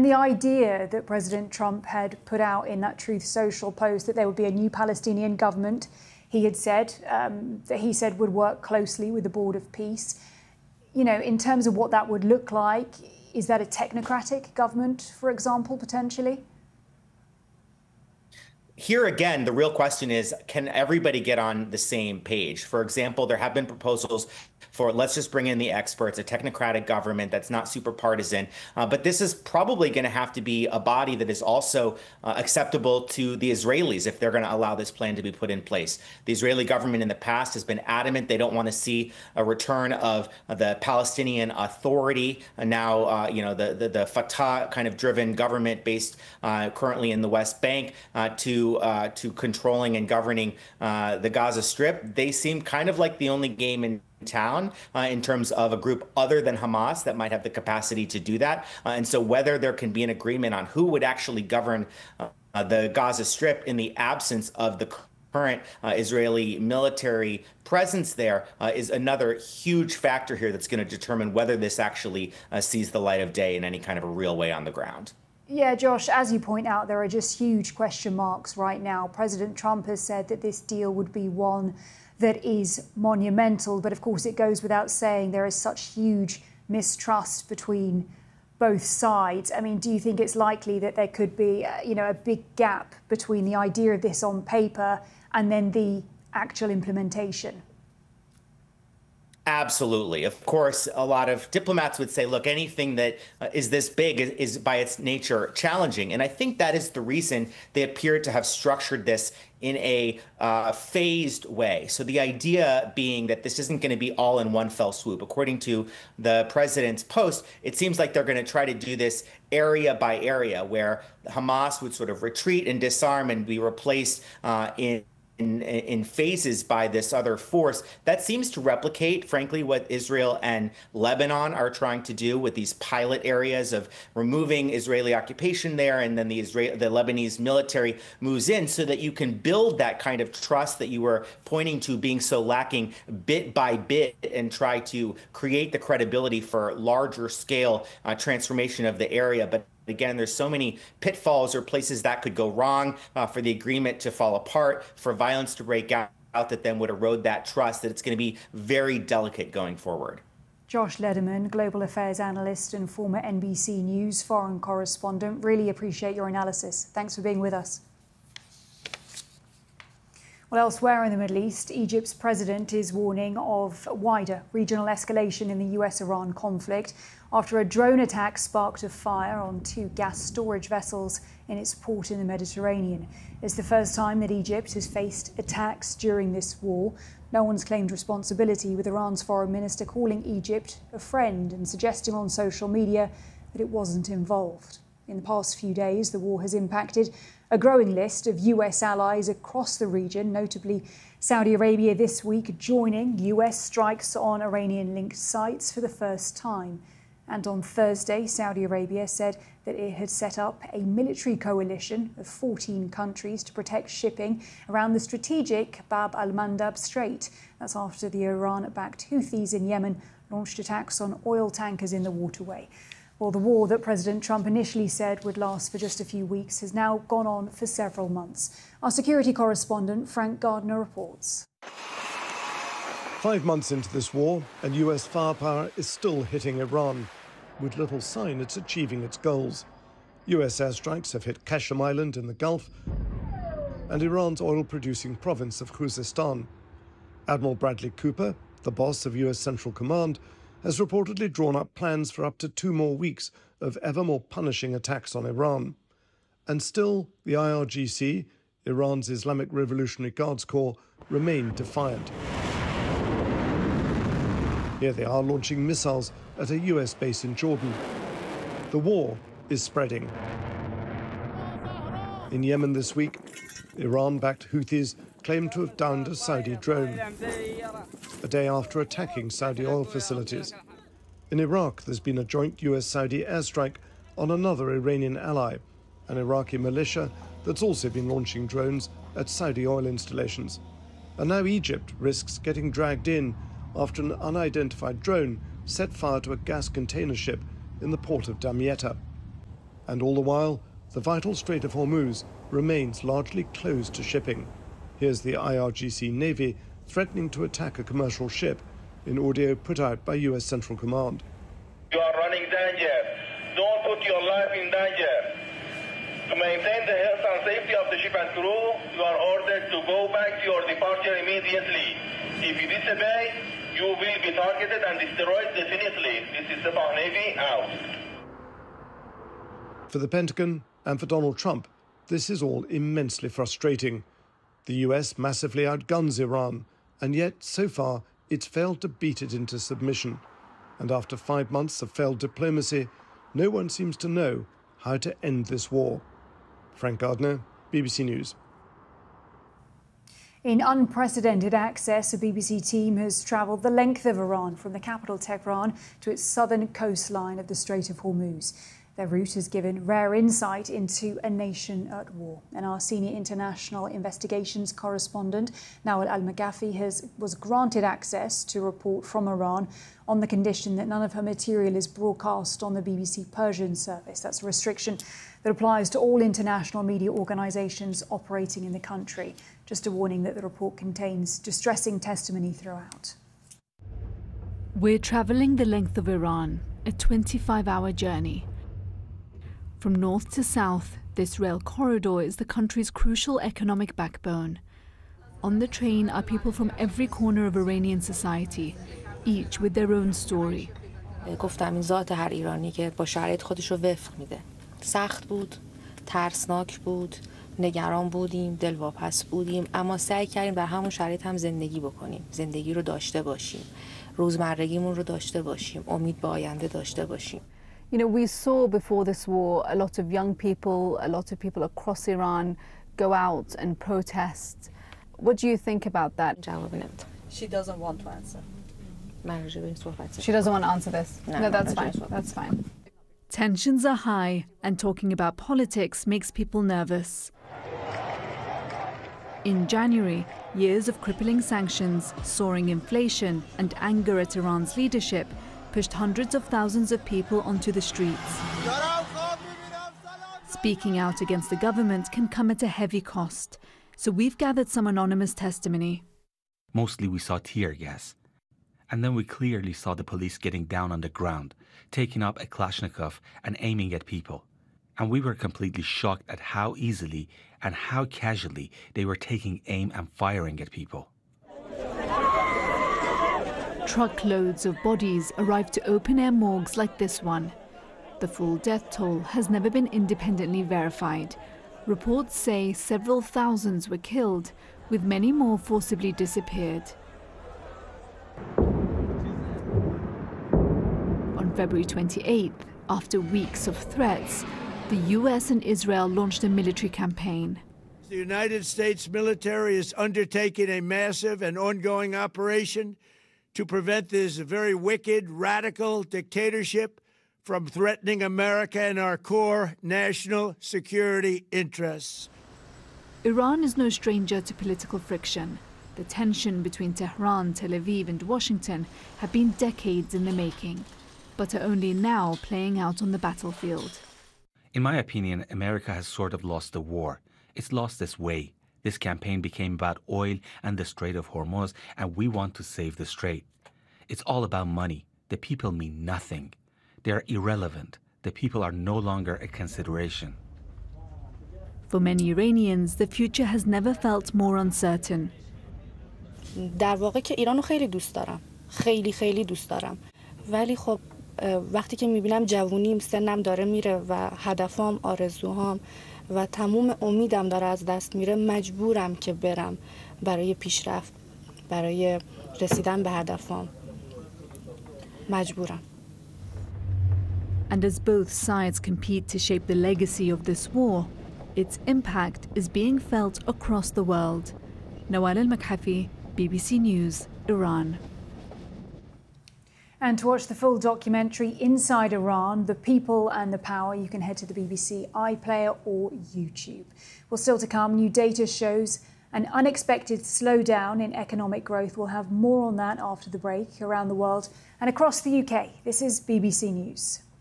And the idea that President Trump had put out in that Truth Social post that there would be a new Palestinian government, he had said, that he said would work closely with the Board of Peace. You know, in terms of what that would look like, is that a technocratic government, for example, potentially? Here again, the real question is, can everybody get on the same page? For example, there have been proposals for let's just bring in the experts, a technocratic government that's not super partisan. But this is probably going to have to be a body that is also acceptable to the Israelis if they're going to allow this plan to be put in place. The Israeli government in the past has been adamant they don't want to see a return of the Palestinian Authority. And now, the Fatah kind of driven government based currently in the West Bank to controlling and governing the Gaza Strip. They seem kind of like the only game in town in terms of a group other than Hamas that might have the capacity to do that. And so whether there can be an agreement on who would actually govern the Gaza Strip in the absence of the current Israeli military presence there is another huge factor here that's going to determine whether this actually sees the light of day in any kind of a real way on the ground. Yeah, Josh, as you point out, there are just huge question marks right now. President Trump has said that this deal would be one that is monumental, but of course it goes without saying there is such huge mistrust between both sides. I mean, do you think it's likely that there could be, a big gap between the idea of this on paper and then the actual implementation? Absolutely. Of course, a lot of diplomats would say, look, anything that is this big is by its nature challenging. And I think that is the reason they appear to have structured this in a phased way. So the idea being that this isn't going to be all in one fell swoop. According to the president's post, it seems like they're going to try to do this area by area where Hamas would sort of retreat and disarm and be replaced in phases by this other force. That seems to replicate, frankly, what Israel and Lebanon are trying to do with these pilot areas of removing Israeli occupation there, and then the Lebanese military moves in so that you can build that kind of trust that you were pointing to being so lacking bit by bit and try to create the credibility for larger scale transformation of the area. But again, there's so many pitfalls or places that could go wrong for the agreement to fall apart, for violence to break out that then would erode that trust, that it's going to be very delicate going forward. Josh Lederman, global affairs analyst and former NBC News foreign correspondent. Really appreciate your analysis. Thanks for being with us. Well, elsewhere in the Middle East, Egypt's president is warning of wider regional escalation in the US-Iran conflict after a drone attack sparked a fire on 2 gas storage vessels in its port in the Mediterranean. It's the first time that Egypt has faced attacks during this war. No one's claimed responsibility, with Iran's foreign minister calling Egypt a friend and suggesting on social media that it wasn't involved. In the past few days, the war has impacted a growing list of US allies across the region, notably Saudi Arabia this week joining US strikes on Iranian-linked sites for the first time. And on Thursday, Saudi Arabia said that it had set up a military coalition of 14 countries to protect shipping around the strategic Bab al-Mandab Strait. That's after the Iran-backed Houthis in Yemen launched attacks on oil tankers in the waterway. Well, the war that President Trump initially said would last for just a few weeks has now gone on for several months. Our security correspondent, Frank Gardner, reports. 5 months into this war, and US firepower is still hitting Iran, with little sign it's achieving its goals. US airstrikes have hit Qashm Island in the Gulf and Iran's oil-producing province of Khuzestan. Admiral Bradley Cooper, the boss of US Central Command, has reportedly drawn up plans for up to 2 more weeks of ever more punishing attacks on Iran. And still, the IRGC, Iran's Islamic Revolutionary Guards Corps, remain defiant. Here they are launching missiles at a US base in Jordan. The war is spreading. In Yemen this week, Iran-backed Houthis claimed to have downed a Saudi drone, a day after attacking Saudi oil facilities. In Iraq, there's been a joint US-Saudi airstrike on another Iranian ally, an Iraqi militia that's also been launching drones at Saudi oil installations. And now Egypt risks getting dragged in after an unidentified drone set fire to a gas container ship in the port of Damietta. And all the while, the vital Strait of Hormuz remains largely closed to shipping. Here's the IRGC Navy threatening to attack a commercial ship in audio put out by US Central Command. You are running danger. Don't put your life in danger. To maintain the health and safety of the ship and crew, you are ordered to go back to your departure immediately. If you disobey, you will be targeted and destroyed definitively. This is Sabah Navy out. For the Pentagon and for Donald Trump, this is all immensely frustrating. The US massively outguns Iran, and yet, so far, it's failed to beat it into submission. And after 5 months of failed diplomacy, no one seems to know how to end this war. Frank Gardner, BBC News. In unprecedented access, a BBC team has travelled the length of Iran from the capital Tehran to its southern coastline of the Strait of Hormuz. Their route has given rare insight into a nation at war. And our senior international investigations correspondent, Nawal Al-Maghafi, was granted access to report from Iran on the condition that none of her material is broadcast on the BBC Persian service. That's a restriction that applies to all international media organisations operating in the country. Just a warning that the report contains distressing testimony throughout. We're travelling the length of Iran, a 25-hour journey. From north to south, this rail corridor is the country's crucial economic backbone. On the train are people from every corner of Iranian society, each with their own story. گفتم این ذات هر ایرانی که با شرایط خودش رو وفق میده. سخت بود، ترسناک بود، نگران بودیم، دلواپس بودیم، اما سعی کردیم در همون شرایط هم زندگی بکنیم. زندگی رو داشته باشیم. روزمرگیمون رو داشته باشیم. امید به آینده داشته باشیم. You know, we saw before this war a lot of young people, a lot of people across Iran go out and protest. What do you think about that? She doesn't want to answer. She doesn't want to answer this. No, that's fine. That's fine. Tensions are high, and talking about politics makes people nervous. In January, years of crippling sanctions, soaring inflation, and anger at Iran's leadership pushed hundreds of thousands of people onto the streets. Speaking out against the government can come at a heavy cost, so we've gathered some anonymous testimony. Mostly we saw tear gas, and then we clearly saw the police getting down on the ground, taking up a Kalashnikov and aiming at people. And we were completely shocked at how easily and how casually they were taking aim and firing at people. Truckloads of bodies arrived to open-air morgues like this one. The full death toll has never been independently verified. Reports say several thousands were killed, with many more forcibly disappeared. On February 28th, after weeks of threats, the US and Israel launched a military campaign. The United States military is undertaking a massive and ongoing operation to prevent this very wicked, radical dictatorship from threatening America and our core national security interests. Iran is no stranger to political friction. The tension between Tehran, Tel Aviv, and Washington have been decades in the making, but are only now playing out on the battlefield. In my opinion, America has sort of lost the war. It's lost its way. This campaign became about oil and the Strait of Hormuz, and we want to save the strait. It's all about money. The people mean nothing. They are irrelevant. The people are no longer a consideration. For many Iranians, the future has never felt more uncertain. در واقع که ایرانو خیلی دوست دارم. خیلی دوست دارم. ولی خب وقتی که میبینم جوونیم سنم داره میره و هدفام، آرزوهام و تموم امیدم داره از دست میره، مجبورم که برم برای پیشرفت، برای رسیدن به هدفام. مجبورم. And as both sides compete to shape the legacy of this war, its impact is being felt across the world. Nawal Al-Maghafi, BBC News, Iran. And to watch the full documentary Inside Iran, The People and the Power, you can head to the BBC iPlayer or YouTube. Well, still to come, new data shows an unexpected slowdown in economic growth. We'll have more on that after the break. Around the world and across the UK, this is BBC News.